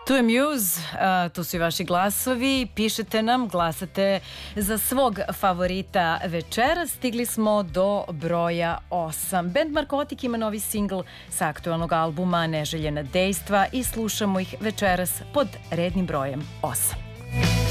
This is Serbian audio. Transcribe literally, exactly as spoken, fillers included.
Tu je Muse, a, tu su i vaši glasovi, pišete nam, glasate za svog favorita večeras. Stigli smo do broja osam. Bend Markotik ima novi singl sa aktualnog albuma Neželjena dejstva i slušamo ih večeras pod rednim brojem osam.